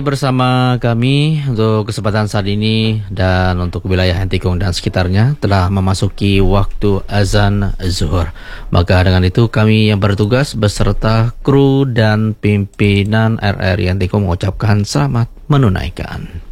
Bersama kami untuk kesempatan saat ini dan untuk wilayah Antikong dan sekitarnya telah memasuki waktu azan zuhur. Maka dengan itu kami yang bertugas beserta kru dan pimpinan RRI Antikong mengucapkan selamat menunaikan.